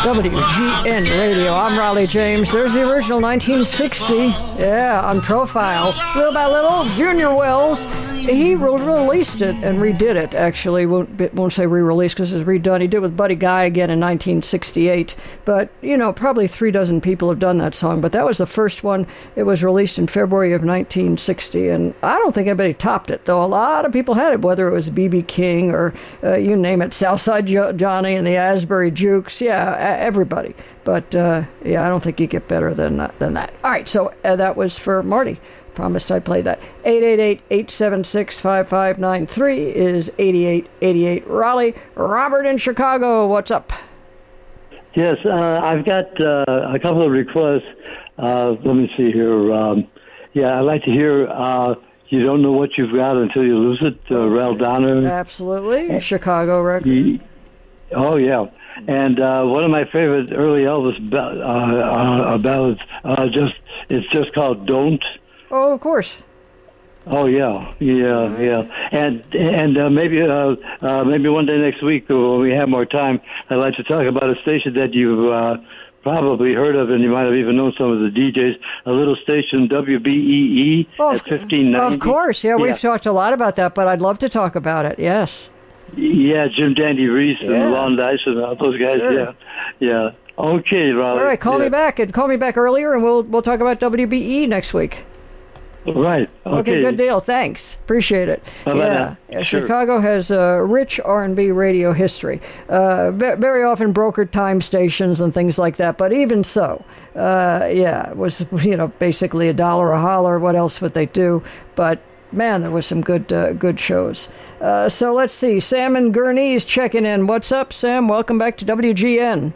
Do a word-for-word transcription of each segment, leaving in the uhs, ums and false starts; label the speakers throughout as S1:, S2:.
S1: W G N Radio. I'm Raleigh James. There's the original nineteen sixty. Yeah, on Profile. Little by little, Junior Wells, he re- released it and redid it, actually. Won't, won't say re-released because it's redone. He did it with Buddy Guy again in nineteen sixty-eight. But, you know, probably three dozen people have done that song. But that was the first one. It was released in February of nineteen sixty. And I don't think anybody topped it, though a lot of people had it, whether it was B B King or uh, you name it, Southside jo- Johnny and the Asbury Jukes. Yeah, everybody. But, uh, yeah, I don't think you get better than, uh, than that. All right, so uh, that was for Marty. Promised I'd play that. eight eight eight, eight seven six, five five nine three is eighty-eight eighty-eight Raleigh. Robert in Chicago, what's up?
S2: Yes, uh, I've got uh, a couple of requests. Uh, let me see here. Um, yeah, I'd like to hear uh, You Don't Know What You've Got Until You Lose It, uh, Rel Donner.
S1: Absolutely. Chicago record.
S2: He, oh, yeah. And uh, one of my favorite early Elvis ba- uh, uh, ballads, uh, just it's just called Don't.
S1: Oh, of course.
S2: Oh yeah, yeah, yeah, and and uh, maybe uh, uh, maybe one day next week when we have more time, I'd like to talk about a station that you've uh, probably heard of, and you might have even known some of the D Js. A little station, W B E E
S1: oh,
S2: at fifteen ninety.
S1: Of course, yeah, we've yeah. talked a lot about that, but I'd love to talk about it. Yes.
S2: Yeah, Jim Dandy Reese
S1: yeah.
S2: and Lon Dice and all those guys.
S1: Sure.
S2: Yeah, yeah. Okay, Raleigh.
S1: All right, call
S2: yeah.
S1: me back and call me back earlier, and we'll we'll talk about W B E next week.
S2: Right. Okay.
S1: Okay, good deal. Thanks. Appreciate it.
S2: Bye-bye
S1: yeah.
S2: now.
S1: Sure. Chicago has a rich R and B radio history. Uh, very often brokered time stations and things like that, but even so, uh, yeah, it was, you know, basically a dollar a holler. What else would they do? But man, there was some good uh, good shows. Uh, so let's see. Sam in Gurney is checking in. What's up, Sam? Welcome back to W G N.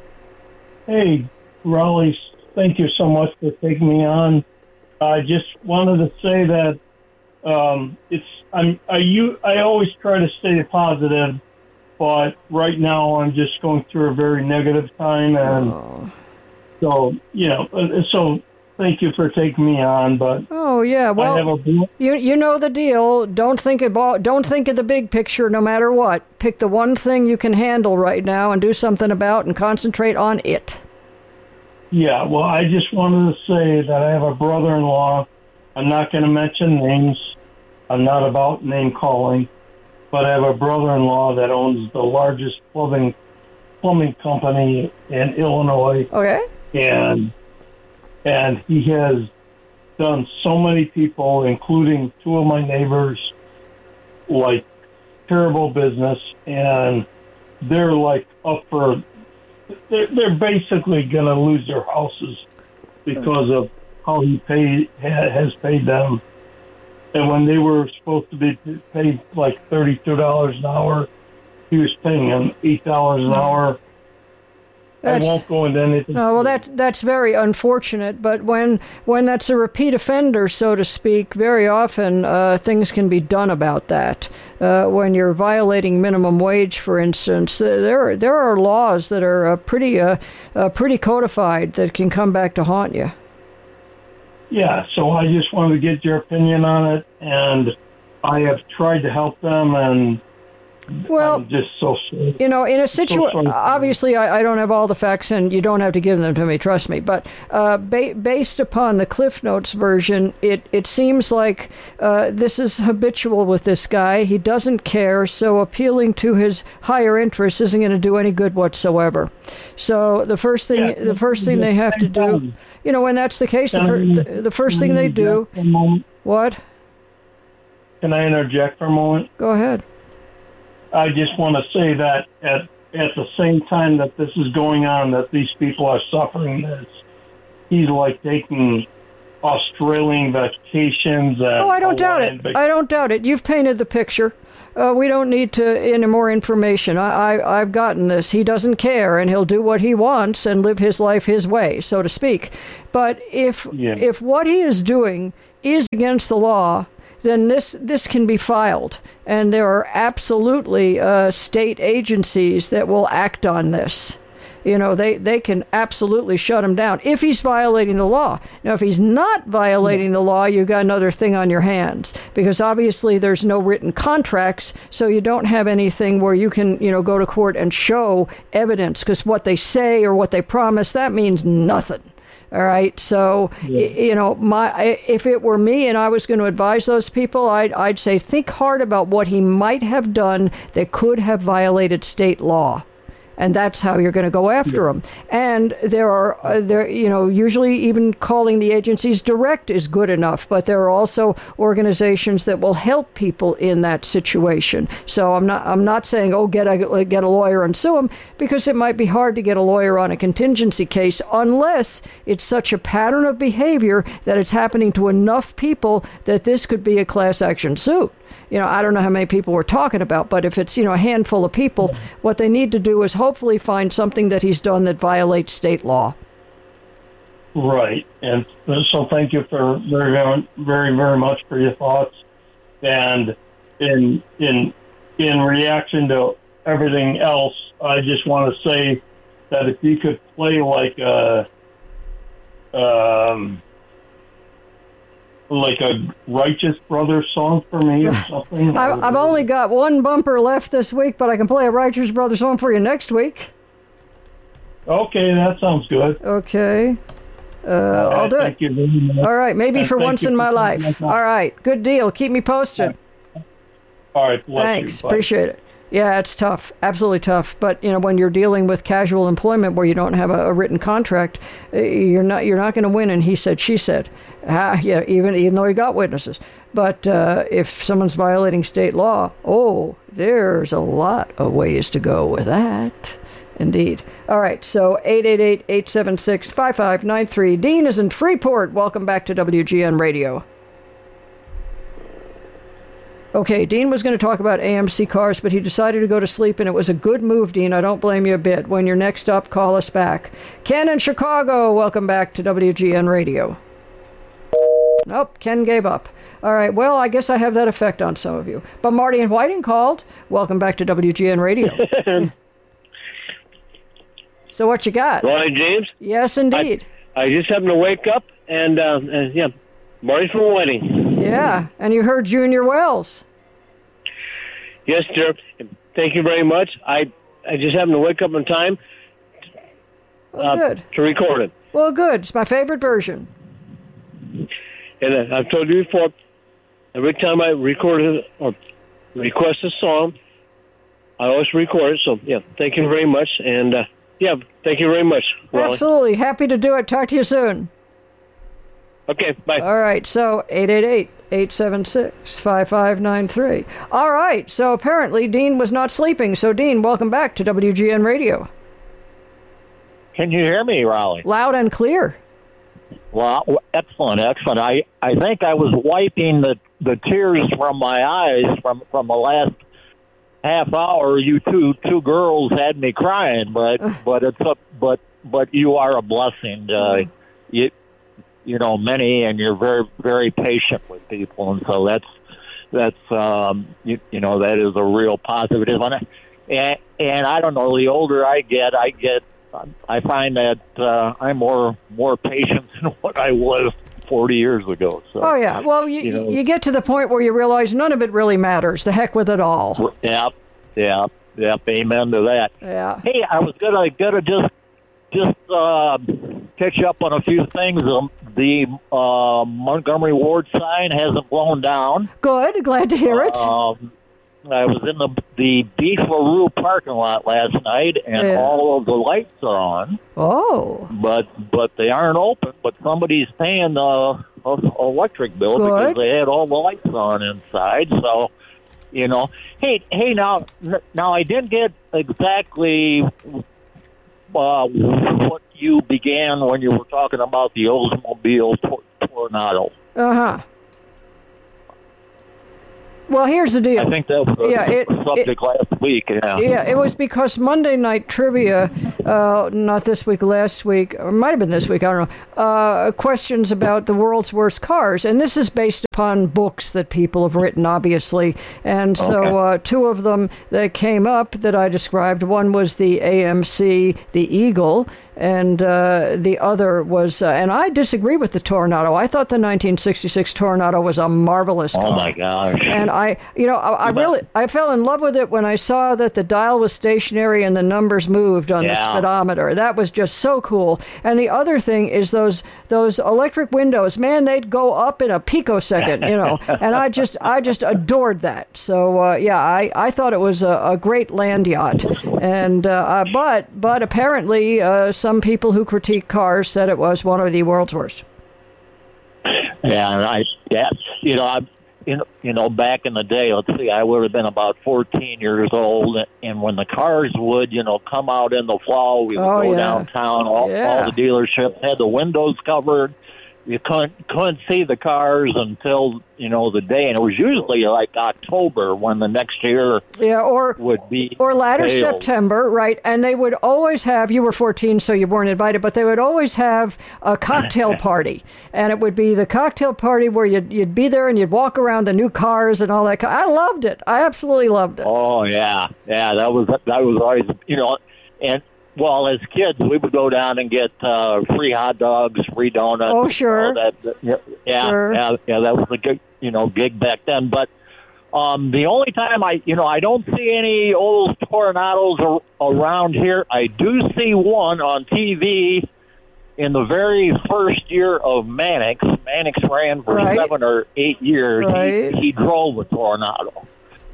S3: Hey, Raleigh, thank you so much for taking me on. I just wanted to say that um, it's I'm I you I always try to stay positive, but right now I'm just going through a very negative time, and
S1: oh.
S3: so you know, so thank you for taking me on. But
S1: oh yeah, well,
S3: I have a,
S1: you you know the deal. Don't think about don't think of the big picture, no matter what. Pick the one thing you can handle right now and do something about, and concentrate on it.
S3: Yeah, well, I just wanted to say that I have a brother-in-law. I'm not going to mention names. I'm not about name-calling. But I have a brother-in-law that owns the largest plumbing plumbing company in Illinois.
S1: Okay.
S3: And and he has done so many people, including two of my neighbors, like terrible business. And they're like up for... They're, they're basically going to lose their houses because of how he paid, has paid them. And when they were supposed to be paid like thirty-two dollars an hour, he was paying them eight dollars an hour. That's, I won't go into anything.
S1: Oh, well, that, that's very unfortunate. But when when that's a repeat offender, so to speak, very often uh, things can be done about that. Uh, when you're violating minimum wage, for instance, uh, there are, there are laws that are uh, pretty uh, uh, pretty codified that can come back to haunt you.
S3: Yeah, so I just wanted to get your opinion on it, and I have tried to help them, and
S1: well,
S3: I'm just so sorry.
S1: You know, in a situation, so obviously I, I don't have all the facts, and you don't have to give them to me, trust me, but uh, ba- based upon the Cliff Notes version, it, it seems like uh, this is habitual with this guy. He doesn't care, so appealing to his higher interests isn't going to do any good whatsoever. So the first thing yeah, the first thing they have to do, you know, when that's the case, the, fir- the, the first thing they do... What?
S3: Can I interject for a moment?
S1: Go ahead.
S3: I just want to say that at at the same time that this is going on, that these people are suffering this, he's like taking Australian vacations.
S1: Oh, I don't doubt it. Vac- I don't doubt it. You've painted the picture. Uh, we don't need to any more information. I, I, I've gotten this. He doesn't care, and he'll do what he wants and live his life his way, so to speak. But if yeah. if what he is doing is against the law, then this this can be filed. And there are absolutely uh, state agencies that will act on this. You know, they, they can absolutely shut him down if he's violating the law. Now, if he's not violating the law, you've got another thing on your hands, because obviously there's no written contracts, so you don't have anything where you can, you know, go to court and show evidence, because what they say or what they promise, that means nothing. All right. So, yeah. you know, my if it were me and I was going to advise those people, I'd, I'd say think hard about what he might have done that could have violated state law. And that's how you're going to go after them. And there are, uh, there, you know, usually even calling the agencies direct is good enough. But there are also organizations that will help people in that situation. So I'm not, I'm not saying, oh, get a get a lawyer and sue them, because it might be hard to get a lawyer on a contingency case unless it's such a pattern of behavior that it's happening to enough people that this could be a class action suit. You know, I don't know how many people we're talking about, but if it's, you know, a handful of people, what they need to do is hopefully find something that he's done that violates state law.
S3: Right. And so thank you for very, very, very much for your thoughts. And in in in reaction to everything else, I just want to say that if you could play like a um like a Righteous Brothers song for me or something.
S1: I, I've only got one bumper left this week, but I can play a Righteous Brothers song for you next week.
S3: Okay, that sounds good.
S1: Okay. Uh,
S3: right,
S1: I'll do
S3: thank
S1: it.
S3: You very much.
S1: All right, maybe
S3: and
S1: for once in my life. All right, good deal. Keep me posted.
S3: All right,
S1: thanks.
S3: You.
S1: Appreciate it. Yeah, it's tough, absolutely tough. But you know, when you're dealing with casual employment where you don't have a, a written contract, you're not you're not going to win. And he said, she said, ah, yeah, even even though he got witnesses. But uh, if someone's violating state law, oh, there's a lot of ways to go with that. Indeed. All right, so eight eight eight, eight seven six, five five nine three. Dean is in Freeport. Welcome back to W G N Radio. Okay, Dean was going to talk about A M C cars, but he decided to go to sleep, and it was a good move, Dean. I don't blame you a bit. When you're next up, call us back. Ken in Chicago, welcome back to W G N Radio. Nope, Ken gave up. All right, well, I guess I have that effect on some of you. But Marty and Whiting called. Welcome back to W G N Radio. So what you got?
S4: Ronnie James?
S1: Yes, indeed.
S4: I, I just happened to wake up, and, uh, and yeah, Marty from Whiting.
S1: Yeah, and you heard Junior Wells.
S4: Yes, dear. Thank you very much. I I just happened to wake up in time
S1: uh,
S4: oh, good. to record it.
S1: Well, good. It's my favorite version.
S4: And uh, I've told you before, every time I record it or request a song, I always record it. So, yeah, thank you very much. And, uh, yeah, thank you very much, Raleigh.
S1: Absolutely. Happy to do it. Talk to you soon.
S4: Okay, bye.
S1: All right, so eight eight eight, eight seven six, five five nine three. All right, so apparently Dean was not sleeping. So, Dean, welcome back to W G N Radio.
S5: Can you hear me, Raleigh?
S1: Loud and clear.
S5: Well, excellent, excellent. I, I think I was wiping the, the tears from my eyes from, from the last half hour. You two two girls had me crying, but but it's a, but but you are a blessing. Uh, you you know many, and you're very very patient with people, and so that's that's um, you, you know that is a real positive. And and I don't know. The older I get, I get. I find that uh, I'm more more patient than what I was forty years ago. So,
S1: oh, yeah. Well, you,
S5: you, know,
S1: you get to the point where you realize none of it really matters. The heck with it all.
S5: Yep, yep, yep. Amen to that.
S1: Yeah.
S5: Hey, I was gonna gonna just just uh, catch up on a few things. Um, the uh, Montgomery Ward sign hasn't blown down.
S1: Good. Glad to hear it.
S5: Um, I was in the the Beef LaRue parking lot last night, and
S1: yeah.
S5: all of the lights are on.
S1: Oh.
S5: But but they aren't open. But somebody's paying the uh, electric bill
S1: Good.
S5: because they had all the lights on inside. So, you know, hey hey now now I didn't get exactly uh, what you began when you were talking about the Oldsmobile tor- Tornado.
S1: Uh huh. Well, here's the deal.
S5: I think that was the
S1: Yeah, it-
S5: subject
S1: it-
S5: last week. Yeah.
S1: Yeah, it was because Monday Night Trivia, uh, not this week, last week, or it might have been this week, I don't know, uh, questions about the world's worst cars. And this is based upon books that people have written, obviously. And so
S5: Okay.
S1: uh, two of them that came up that I described, one was the A M C, the Eagle, and uh, the other was, uh, and I disagree with the Tornado. I thought the nineteen sixty-six Tornado was a marvelous car.
S5: Oh my gosh.
S1: And I, you know, I, I really, I fell in love with it when I saw that the dial was stationary and the numbers moved on the
S5: Yeah.
S1: speedometer. That was just so cool. And the other thing is those those electric windows. Man, they'd go up in a picosecond, you know. And I just, I just adored that. So uh, yeah, I, I thought it was a, a great land yacht. And uh, but but apparently, uh, some people who critique cars said it was one of the world's worst.
S5: Yeah, and I, yeah, you know, I, you know, you know, back in the day, let's see, I would have been about fourteen years old, and when the cars would, you know, come out in the fall, we would
S1: Oh,
S5: go
S1: yeah.
S5: downtown. All,
S1: Yeah.
S5: all the dealerships had the windows covered. You couldn't couldn't see the cars until, you know, the day, and it was usually like October when the next year
S1: Yeah, or
S5: would be
S1: or latter
S5: sales.
S1: September, right? And they would always have, you were fourteen, so you weren't invited, but they would always have a cocktail party. And it would be the cocktail party where you'd, you'd be there and you'd walk around the new cars and all that. I loved it. I absolutely loved it.
S5: Oh yeah, yeah. That was that was always, you know, and well, as kids, we would go down and get uh, free hot dogs, free donuts.
S1: Oh, sure.
S5: all that, that- yeah, yeah,
S1: Sure.
S5: yeah, yeah. That was a good, you know, gig back then. But um, the only time I, you know, I don't see any old Tornados ar- around here. I do see one on T V in the very first year of Mannix. Mannix ran for
S1: Right.
S5: seven or eight years.
S1: Right.
S5: He, he drove a Tornado.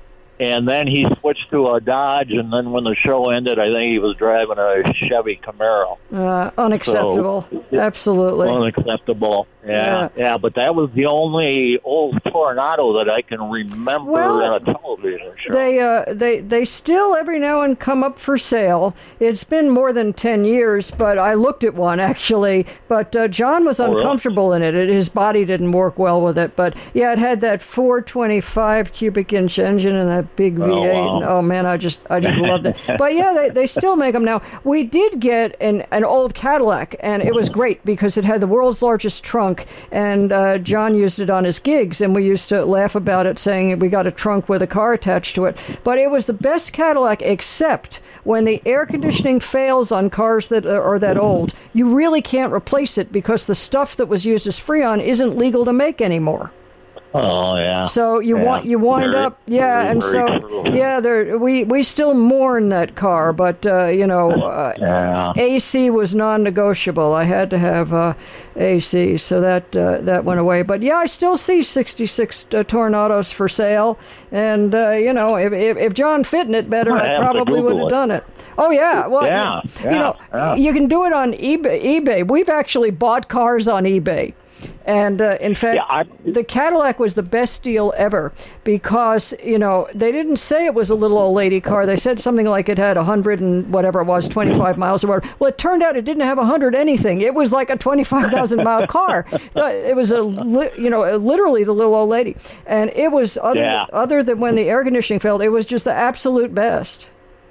S5: And then he switched to a Dodge, and then when the show ended, I think he was driving a Chevy Camaro.
S1: Uh, unacceptable. Absolutely.
S5: Unacceptable. Yeah,
S1: Yeah.
S5: yeah, but that was the only old Tornado that I can remember
S1: Well,
S5: in a television show.
S1: They uh, they they still every now and come up for sale. It's been more than ten years, but I looked at one actually. But uh, John was
S5: really?
S1: uncomfortable in it. it. His body didn't work well with it. But yeah, it had that four twenty-five cubic inch engine and that big V eight.
S5: Oh, wow.
S1: And, oh man, I just I just loved it. But yeah, they, they still make them now. We did get an an old Cadillac, and it was great because it had the world's largest trunk. And uh, John used it on his gigs, and we used to laugh about it, saying we got a trunk with a car attached to it. But it was the best Cadillac, except when the air conditioning fails on cars that are that old, you really can't replace it because the stuff that was used as Freon isn't legal to make anymore.
S5: Oh yeah.
S1: So you
S5: Yeah.
S1: want you wind
S5: Very-
S1: up, yeah,
S5: very,
S1: and
S5: very
S1: so
S5: true.
S1: yeah, there we we still mourn that car, but uh, you know, uh,
S5: Yeah.
S1: A C was non-negotiable. I had to have uh, A C, so that uh, that went away. But yeah, I still see sixty-six uh, Tornados for sale, and uh, you know, if, if if John fit in it better,
S5: I
S1: I
S5: have to
S1: probably would
S5: Google
S1: have
S5: it.
S1: done it. Oh yeah, well,
S5: Yeah,
S1: you,
S5: yeah,
S1: you know,
S5: yeah.
S1: you can do it on eBay. eBay. We've actually bought cars on eBay. And uh, in fact,
S5: Yeah, I-
S1: the Cadillac was the best deal ever because, you know, they didn't say it was a little old lady car. They said something like it had one hundred and whatever it was, twenty-five miles or whatever. Well, it turned out it didn't have one hundred anything. It was like a twenty-five thousand mile car. It was, a, li- you know, literally the little old lady. And it was, other,
S5: Yeah.
S1: other than when the air conditioning failed, it was just the absolute best.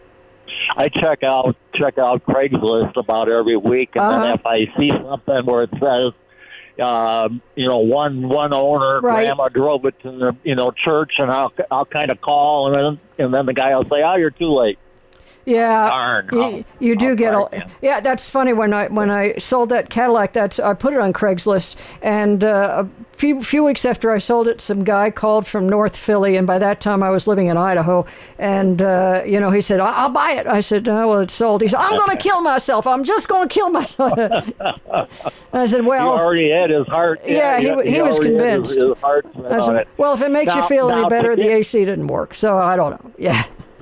S5: I check out check out Craigslist about every week, and
S1: Uh-huh.
S5: then if I see something where it says, um, you know, one one owner,
S1: Right.
S5: grandma drove it to the you know church, and I'll I'll kind of call, and then and then the guy will say, oh, you're too late.
S1: Yeah,
S5: Darn.
S1: you,
S5: I'll-
S1: you do
S5: I'll
S1: get
S5: try
S1: a
S5: again.
S1: yeah. That's funny when I when I sold that Cadillac. That's I put it on Craigslist, and uh, a few few weeks after I sold it, some guy called from North Philly, and by that time I was living in Idaho, and uh, you know he said, "I- I'll buy it." I said, oh, "Well, it's sold." He said, "I'm going to kill myself. I'm just going to kill myself." I said,
S5: He
S1: "Well."
S5: already had his heart.
S1: Yeah, he wa- he was
S5: already had
S1: convinced.
S5: His, his heart set
S1: I
S5: on
S1: said,
S5: it.
S1: well, if it makes you
S5: Now-
S1: feel any
S5: now,
S1: better, the
S5: forget-
S1: A C didn't work, so I don't know. Yeah.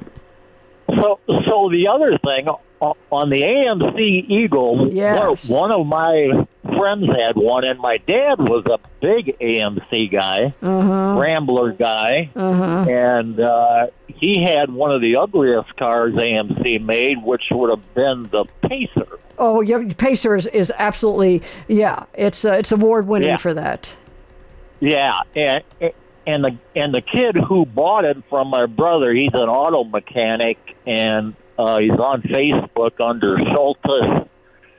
S5: So, so the other thing o- on the A M C Eagle,
S1: Yes.
S5: one of my friends had one, and my dad was a big A M C guy,
S1: Uh-huh.
S5: Rambler guy,
S1: Uh-huh.
S5: and uh, he had one of the ugliest cars A M C made, which would have been the Pacer.
S1: Oh, yeah, Pacer is, is absolutely, yeah, it's uh, it's award winning
S5: Yeah.
S1: for that.
S5: Yeah, and and the and the kid who bought it from my brother, he's an auto mechanic, and uh, he's on Facebook under Schultes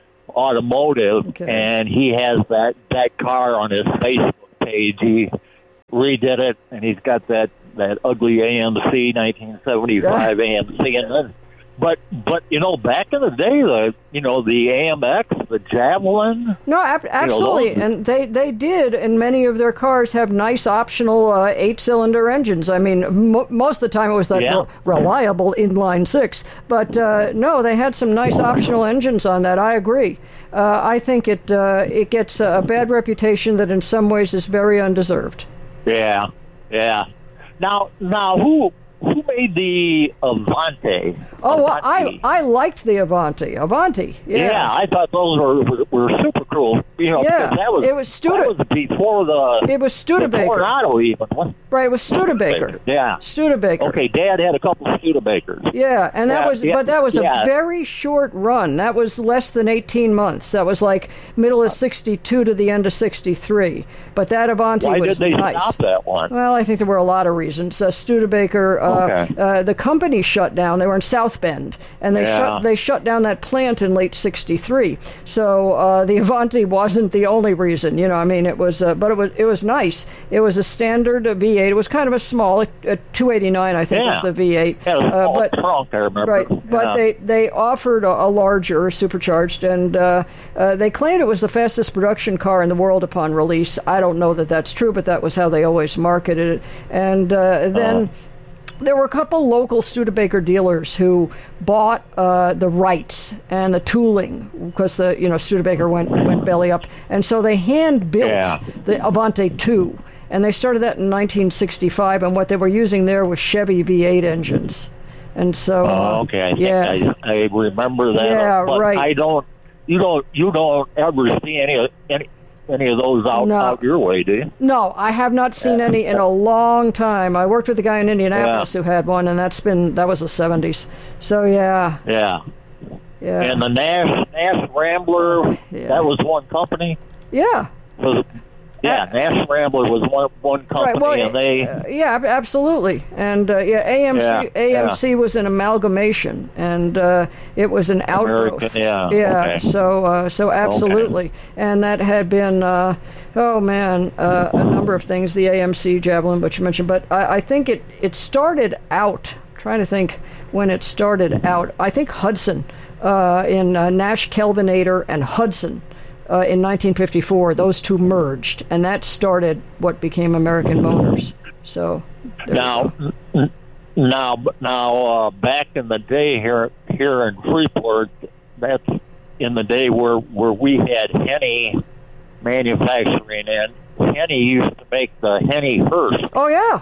S5: Automotive,
S1: Okay.
S5: and he has that that car on his Facebook page. He redid it, and he's got that that ugly A M C nineteen seventy-five A M C, and then. But but you know, back in the day, the you know the A M X, the Javelin.
S1: No, ab- absolutely,
S5: You know,
S1: and they, they did, and many of their cars have nice optional uh, eight-cylinder engines. I mean, mo most of the time it was that
S5: Yeah.
S1: re- reliable inline six, but uh, no, they had some nice optional engines on that. I agree. Uh, I think it uh, it gets a bad reputation that in some ways is very undeserved.
S5: Yeah, yeah. Now now who who made the Avante?
S1: Oh, well,
S5: Avanti?
S1: I I liked the Avanti. Avanti, yeah.
S5: Yeah, I thought those were were, were super cool. You know,
S1: Yeah,
S5: because that was
S1: it was Stude-
S5: that was before the
S1: It was Studebaker.
S5: Tornado even. wasn't
S1: Right, it was Studebaker.
S5: it? Yeah.
S1: Studebaker.
S5: Okay, Dad had a couple of Studebakers.
S1: Yeah, and that
S5: Yeah,
S1: was,
S5: yeah,
S1: but that was
S5: yeah.
S1: a very short run. That was less than eighteen months. That was like middle of sixty-two to the end of sixty-three. But that Avanti
S5: Why
S1: was
S5: did they
S1: nice.
S5: stop that one?
S1: Well, I think there were a lot of reasons. Uh, Studebaker, uh,
S5: Okay.
S1: uh, the company shut down. They were in South Bend, and they
S5: Yeah.
S1: shut they shut down that plant in late sixty-three. So uh, the Avanti wasn't the only reason. You know, I mean, it was, uh, but it was it was nice. It was a standard uh, V eight. It was kind of a small, uh, two eighty-nine, I think,
S5: Yeah.
S1: was the V eight.
S5: Yeah, it was a
S1: Uh,
S5: small
S1: but
S5: trunk, I remember.
S1: Right, but
S5: Yeah.
S1: they, they offered a, a larger supercharged, and uh, uh, they claimed it was the fastest production car in the world upon release. I don't know that that's true, but that was how they always marketed it. And uh, then
S5: Uh-huh.
S1: there were a couple local Studebaker dealers who bought uh, the rights and the tooling because the you know Studebaker went went belly up, and so they hand built
S5: Yeah.
S1: the Avante two, and they started that in nineteen sixty-five, and what they were using there was Chevy V eight engines. And so, uh,
S5: Oh, okay. I think
S1: yeah,
S5: I, I remember that.
S1: Yeah,
S5: but
S1: right.
S5: I don't. You don't. You don't ever see any of any any of those out,
S1: No.
S5: out your way, do you?
S1: no, I have not seen any in a long time. I worked with a guy in Indianapolis who had one, and that's been that was the seventies. So yeah,
S5: Yeah.
S1: yeah,
S5: And the Nash Nash Rambler.
S1: Yeah.
S5: That was one company.
S1: yeah.
S5: Was, yeah, Nash Rambler was one one company,
S1: Right. Well,
S5: and they.
S1: uh, yeah, ab- absolutely, and uh, yeah, A M C
S5: Yeah,
S1: A M C was an amalgamation, and uh, it was an outgrowth.
S5: American, yeah,
S1: yeah.
S5: okay.
S1: So, uh, so absolutely, and that had been, uh, oh man, uh, a number of things. The A M C Javelin, which you mentioned, but I, I think it it started out. Trying to think when it started out. I think Hudson uh, in uh, Nash Kelvinator and Hudson. Uh, in nineteen fifty-four, those two merged, and that started what became American Motors. So there you
S5: Now,
S1: go.
S5: n- now, now, uh, back in the day here, here in Freeport, that's in the day where where we had Henny manufacturing, and Henny used to make the Henny hearse.
S1: Oh yeah,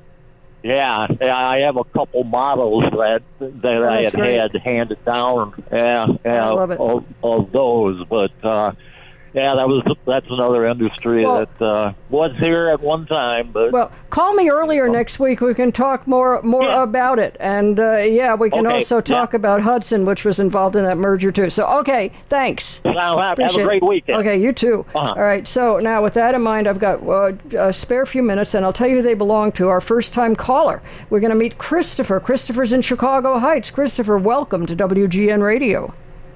S5: Yeah, yeah, I have a couple models that that I
S1: that's
S5: had
S1: great.
S5: had handed down. Yeah, yeah,
S1: I love it.
S5: Of, of those, but. Uh, Yeah, that was that's another industry
S1: Well-
S5: that uh, was here at one time, but
S1: well, call me earlier next week. We can talk more more
S5: Yeah.
S1: about it, and uh, yeah, we can
S5: Okay,
S1: also talk
S5: yeah.
S1: about Hudson, which was involved in that merger too. So okay, thanks.
S5: Now, have, have
S1: Appreciate
S5: a great
S1: it.
S5: weekend.
S1: Okay, you too.
S5: Uh-huh.
S1: All right, so now with that in mind, I've got uh, a spare few minutes, and I'll tell you who they belong to. Our first-time caller. We're going to meet Christopher. Christopher's in Chicago Heights. Christopher, welcome to W G N Radio.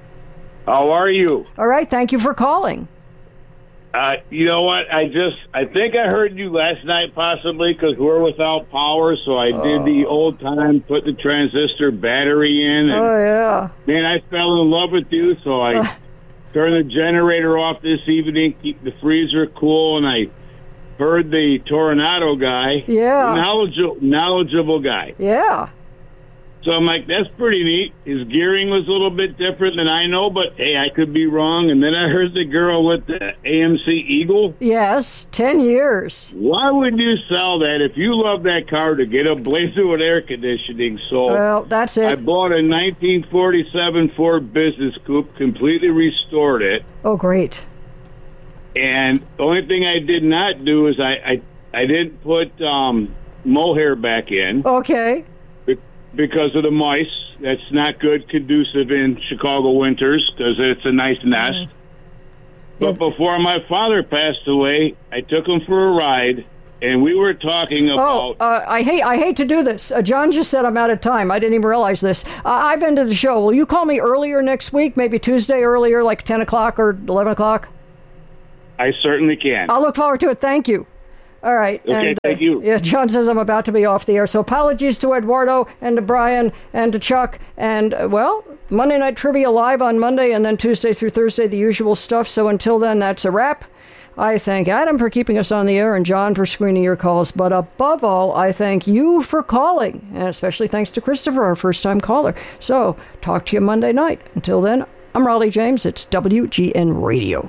S6: How are you?
S1: All right, thank you for calling.
S6: Uh, you know what? I just, I think I heard you last night possibly because we're without power, so I did the old time, put the transistor battery in, and
S1: Oh, yeah.
S6: man, I fell in love with you, so I turned the generator off this evening, keep the freezer cool, and I heard the Tornado guy.
S1: Yeah.
S6: Knowledgeable, knowledgeable guy.
S1: Yeah.
S6: So I'm like, that's pretty neat. His gearing was a little bit different than I know, but hey, I could be wrong. And then I heard the girl with the A M C Eagle.
S1: Yes, ten years.
S6: Why would you sell that if you love that car to get a Blazer with air conditioning? So
S1: Well, that's
S6: I
S1: it.
S6: bought a nineteen forty-seven Ford Business Coupe, completely restored it.
S1: Oh, great.
S6: And the only thing I did not do is I, I, I didn't put um, mohair back in.
S1: Okay.
S6: Because of the mice. That's not good, conducive in Chicago winters because it's a nice nest. But before my father passed away, I took him for a ride, and we were talking about.
S1: Oh, uh, I hate I hate to do this. Uh, John just said I'm out of time. I didn't even realize this. Uh, I've ended the show. Will you call me earlier next week? Maybe Tuesday earlier, like ten o'clock or eleven o'clock?
S6: I certainly can.
S1: I'll look forward to it. Thank you. All right.
S6: Okay,
S1: and,
S6: thank
S1: uh,
S6: you.
S1: Yeah, John says I'm about to be off the air, so apologies to Eduardo and to Brian and to Chuck. And, uh, well, Monday Night Trivia live on Monday and then Tuesday through Thursday, the usual stuff. So until then, that's a wrap. I thank Adam for keeping us on the air and John for screening your calls. But above all, I thank you for calling, and especially thanks to Christopher, our first-time caller. So talk to you Monday night. Until then, I'm Raleigh James. It's W G N Radio.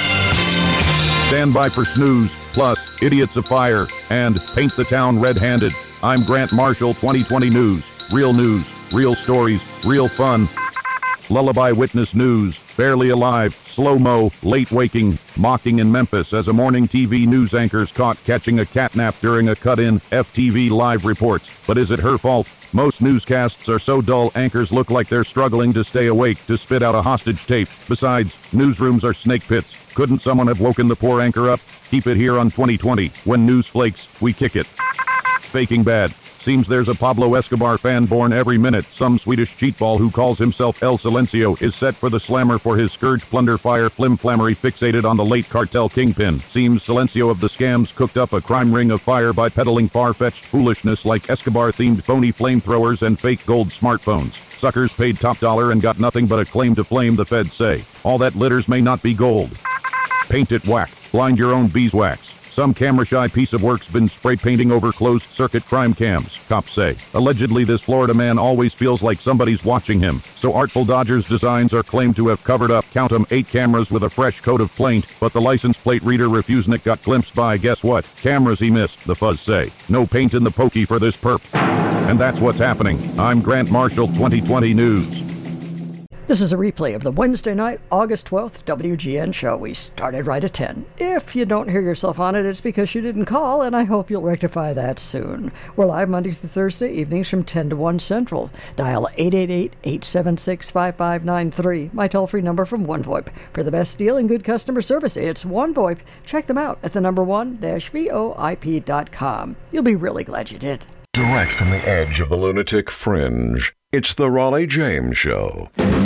S7: Stand by for Snooze, plus Idiots of Fire, and Paint the Town Red-Handed. I'm Grant Marshall, twenty twenty News. Real news, real stories, real fun. Lullaby Witness News. Barely alive, slow-mo, late waking, mocking in Memphis as a morning T V news anchor's caught catching a catnap during a cut-in. F T V Live reports. But is it her fault? Most newscasts are so dull, anchors look like they're struggling to stay awake to spit out a hostage tape. Besides, newsrooms are snake pits. Couldn't someone have woken the poor anchor up? Keep it here on twenty twenty. When news flakes, we kick it. Faking bad. Seems there's a Pablo Escobar fan born every minute. Some Swedish cheatball who calls himself El Silencio is set for the slammer for his scourge plunder fire flimflammery fixated on the late cartel kingpin. Seems Silencio of the scams cooked up a crime ring of fire by peddling far-fetched foolishness like Escobar-themed phony flamethrowers and fake gold smartphones. Suckers paid top dollar and got nothing but a claim to flame, the feds say. All that glitters may not be gold. Paint it whack. Blind your own beeswax. Some camera-shy piece of work's been spray painting over closed-circuit crime cams, cops say. Allegedly, this Florida man always feels like somebody's watching him. So Artful Dodgers designs are claimed to have covered up, count 'em, eight cameras with a fresh coat of paint, but the license plate reader refusnik got glimpsed by, guess what? Cameras he missed, the fuzz say. No paint in the pokey for this perp. And that's what's happening. I'm Grant Marshall, twenty twenty News.
S1: This is a replay of the Wednesday night, August twelfth W G N show. We started right at ten. If you don't hear yourself on it, it's because you didn't call, and I hope you'll rectify that soon. We're live Monday through Thursday evenings from ten to one Central. Dial eight eight eight, eight seven six, five five nine three, my toll-free number from OneVoIP. For the best deal and good customer service, it's OneVoIP. Check them out at the number one dash V O I P dot com. You'll be really glad you did.
S8: Direct from the edge of the lunatic fringe, it's the Raleigh James Show.